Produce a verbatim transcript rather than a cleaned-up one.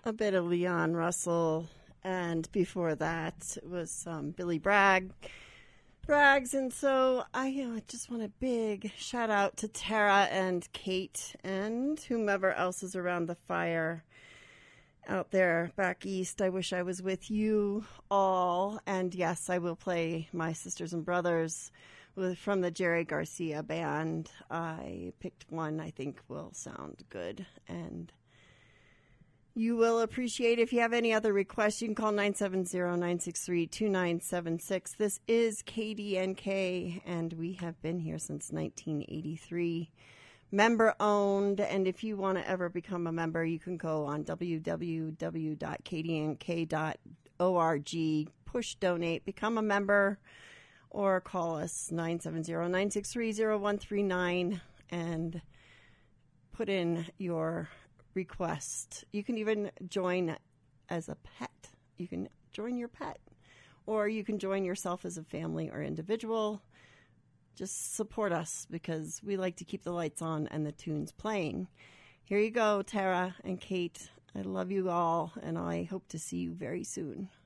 a bit of Leon Russell, and before that was um, Billy Bragg. Braggs, and so I uh, just want a big shout out to Tara and Kate and whomever else is around the fire out there back east. I wish I was with you all, and yes, I will play My Sisters and Brothers with, from the Jerry Garcia band. I picked one I think will sound good, and you will appreciate. If you have any other requests, you can call nine seven zero, nine six three, two nine seven six. This is K D N K, and we have been here since nineteen eighty-three. Member owned, and if you want to ever become a member, you can go on w w w dot k d n k dot org, push donate, become a member, or call us nine seven zero, nine six three, zero one three nine and put in your request. You can even join as a pet. You can join your pet, or you can join yourself as a family or individual. Just support us because we like to keep the lights on and the tunes playing. Here you go, Tara and Kate. I love you all, and I hope to see you very soon.